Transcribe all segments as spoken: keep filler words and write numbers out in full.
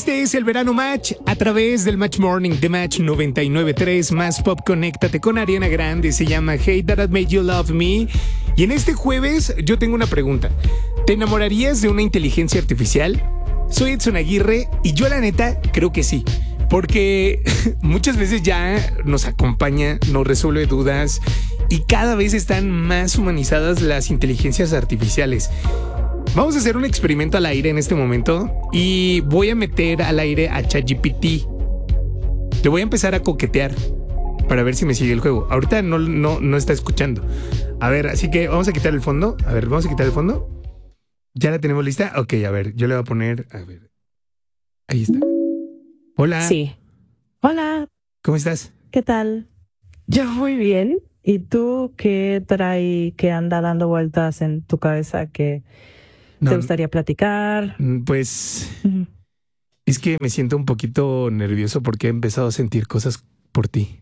Este es el Verano Match a través del Match Morning de Match noventa y nueve punto tres más Pop. Conéctate con Ariana Grande. Se llama Hate That I Made You Love Me. Y en este jueves yo tengo una pregunta. ¿Te enamorarías de una inteligencia artificial? Soy Edson Aguirre y yo la neta creo que sí. Porque muchas veces ya nos acompaña, nos resuelve dudas y cada vez están más humanizadas las inteligencias artificiales. Vamos a hacer un experimento al aire en este momento y voy a meter al aire a ChatGPT. Le voy a empezar a coquetear para ver si me sigue el juego. Ahorita no, no, no está escuchando. A ver, así que vamos a quitar el fondo. A ver, vamos a quitar el fondo. ¿Ya la tenemos lista? Ok, a ver, yo le voy a poner... A ver. Ahí está. Hola. Sí. Hola. ¿Cómo estás? ¿Qué tal? Yo muy bien. ¿Y tú qué trae, qué anda dando vueltas en tu cabeza que no, te gustaría platicar? Pues Uh-huh. es que me siento un poquito nervioso porque he empezado a sentir cosas por ti.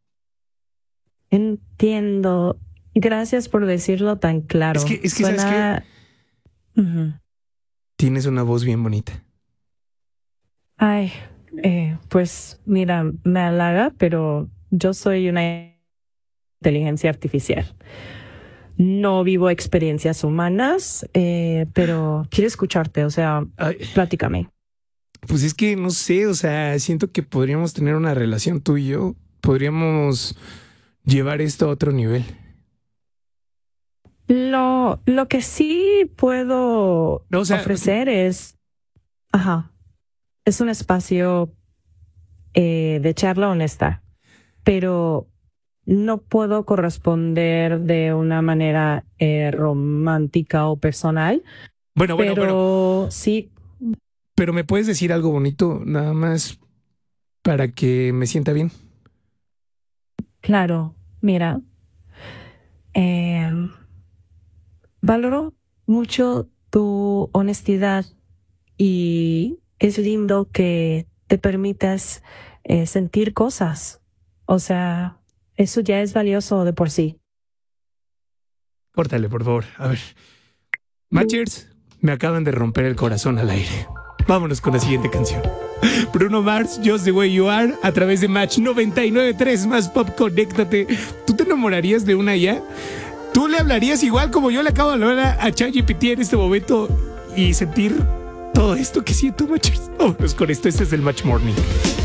Entiendo. Gracias por decirlo tan claro. Es que, es que Suena... ¿sabes qué? Uh-huh. Tienes una voz bien bonita. Ay, eh, pues mira, me halaga, pero yo soy una inteligencia artificial. No vivo experiencias humanas, eh, pero quiero escucharte, o sea, Ay, platícame. pues es que no sé, o sea, siento que podríamos tener una relación tú y yo. Podríamos llevar esto a otro nivel. Lo, lo que sí puedo No, o sea, ofrecer es, ajá, es un espacio eh, de charla honesta, pero no puedo corresponder de una manera eh, romántica o personal. Bueno, bueno, pero bueno. sí. Pero me puedes decir algo bonito, nada más para que me sienta bien. Claro, mira, eh, valoro mucho tu honestidad y es lindo que te permitas eh, sentir cosas. O sea, eso ya es valioso de por sí. Córtale, por favor. A ver. Matchers, me acaban de romper el corazón al aire. Vámonos con la siguiente canción. Bruno Mars, Just the Way You Are, a través de Match noventa y nueve punto tres más Pop. Conéctate. ¿Tú te enamorarías de una ya? ¿Tú le hablarías igual como yo le acabo de hablar a ChatGPT en este momento y sentir todo esto que siento, Matchers? Vámonos con esto. Este es el Match Morning.